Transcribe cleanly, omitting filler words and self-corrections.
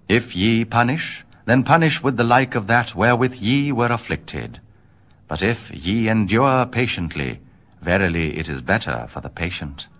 If ye punish, then punish with the like of that wherewith ye were afflicted. But if ye endure patiently, verily it is better for the patient.